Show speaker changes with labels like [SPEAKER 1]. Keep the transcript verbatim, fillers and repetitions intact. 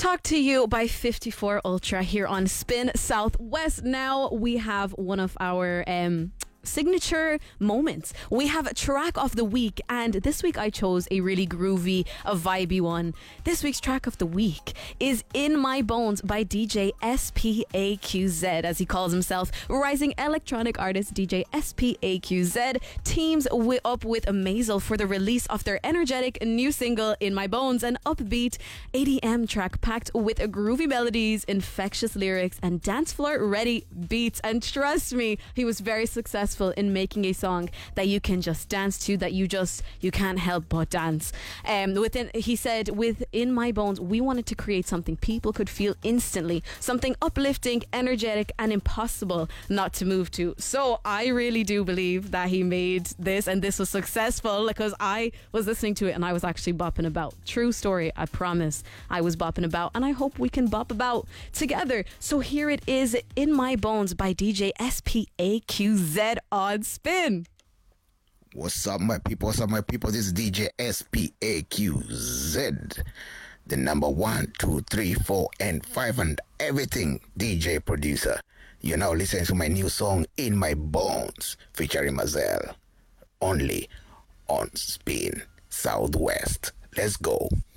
[SPEAKER 1] Talk to You by fifty-four Ultra here on Spin Southwest. Now we have one of our um signature moments. We have a track of the week, and this week I chose a really groovy, a vibey one. This week's track of the week is In My Bones by D J S P A Q Z, as he calls himself. Rising electronic artist D J S P A Q Z teams wi- up with Amazel for the release of their energetic new single In My Bones, an upbeat E D M track packed with groovy melodies, infectious lyrics, and dance floor ready beats. And trust me, he was very successful in making a song that you can just dance to, that you just you can't help but dance. Um, within, he said, with In My Bones, we wanted to create something people could feel instantly, something uplifting, energetic, and impossible not to move to. So I really do believe that he made this, and this was successful, because I was listening to it and I was actually bopping about. True story, I promise. I was bopping about, and I hope we can bop about together. So here it is, In My Bones by D J S P A Q Z on Spin.
[SPEAKER 2] What's up, my people? What's up, my people? This is D J S P A Q Z, the number one, two, three, four, and five, and everything D J producer. You're now listening to my new song, In My Bones, featuring Mazel, only on Spin Southwest. Let's go.